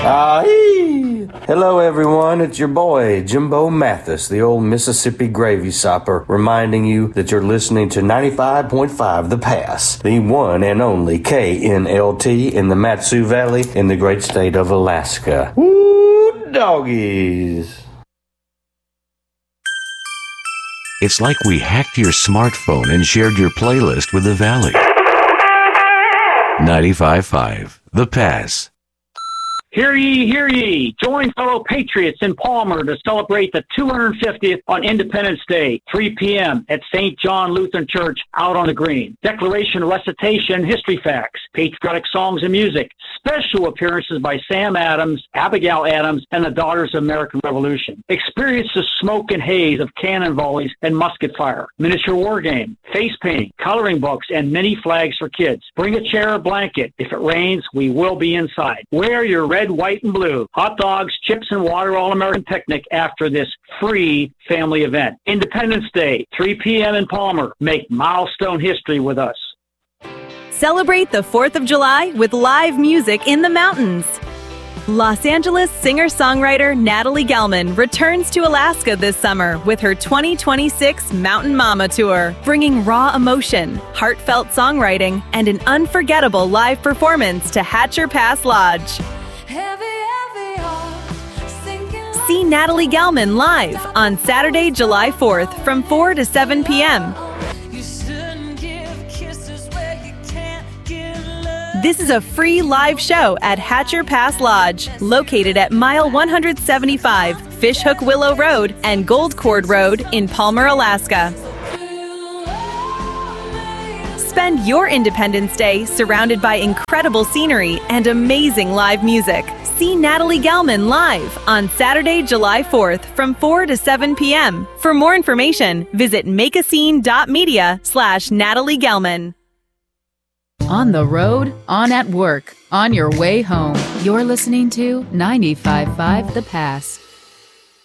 Hello, everyone. It's your boy, Jimbo Mathis, the old Mississippi gravy sopper, reminding you that you're listening to 95.5 The Pass, the one and only KNLT in the Mat-Su Valley in the great state of Alaska. Woo, doggies. It's like we hacked your smartphone and shared your playlist with the Valley. 95.5 The Pass. Hear ye, hear ye. Join fellow patriots in Palmer to celebrate the 250th on Independence Day, 3 p.m. at St. John Lutheran Church out on the green. Declaration, recitation, history facts, patriotic songs and music, special appearances by Sam Adams, Abigail Adams, and the Daughters of American Revolution. Experience the smoke and haze of cannon volleys and musket fire, miniature war game, face painting, coloring books, and mini flags for kids. Bring a chair or blanket. If it rains, we will be inside. Wear your red, white, and blue. Hot dogs, chips, and water All-American picnic after this free family event. Independence Day, 3 p.m. in Palmer. Make milestone history with us. Celebrate the 4th of July with live music in the mountains. Los Angeles singer-songwriter Natalie Gelman returns to Alaska this summer with her 2026 Mountain Mama Tour, bringing raw emotion, heartfelt songwriting, and an unforgettable live performance to Hatcher Pass Lodge. See Natalie Gelman live on Saturday, July 4th from 4 to 7 p.m. This is a free live show at Hatcher Pass Lodge, located at mile 175, Fishhook Willow Road and Gold Cord Road in Palmer, Alaska. Spend your Independence Day surrounded by incredible scenery and amazing live music. See Natalie Gelman live on Saturday, July 4th from 4 to 7 p.m. For more information, visit makeascene.media/Natalie Gelman. On the road, on at work, on your way home, you're listening to 95.5 The Pass.